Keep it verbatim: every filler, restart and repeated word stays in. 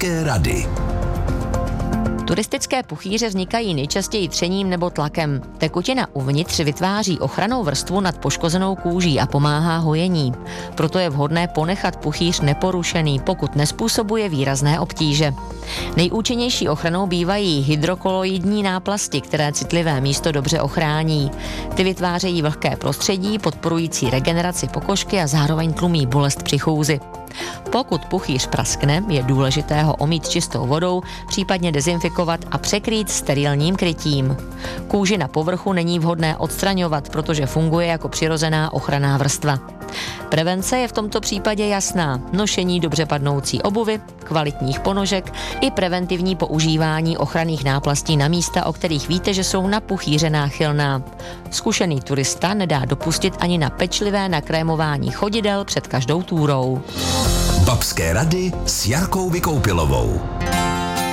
Babské rady. Turistické puchýře vznikají nejčastěji třením nebo tlakem. Tekutina uvnitř vytváří ochrannou vrstvu nad poškozenou kůží a pomáhá hojení. Proto je vhodné ponechat puchýř neporušený, pokud nezpůsobuje výrazné obtíže. Nejúčinnější ochranou bývají hydrokoloidní náplasti, které citlivé místo dobře ochrání. Ty vytvářejí vlhké prostředí, podporující regeneraci pokožky a zároveň tlumí bolest při chůzi. Pokud puchýř praskne, je důležité ho omýt čistou vodou, případně dezinfikovat a překrýt sterilním krytím. Kůži na povrchu není vhodné odstraňovat, protože funguje jako přirozená ochranná vrstva. Prevence je v tomto případě jasná. Nošení dobře padnoucí obuvy, kvalitních ponožek i preventivní používání ochranných náplastí na místa, o kterých víte, že jsou na puchýře náchylná. Zkušený turista nedá dopustit ani na pečlivé nakrémování chodidel před každou túrou. Babské rady s Jarkou Vykoupilovou.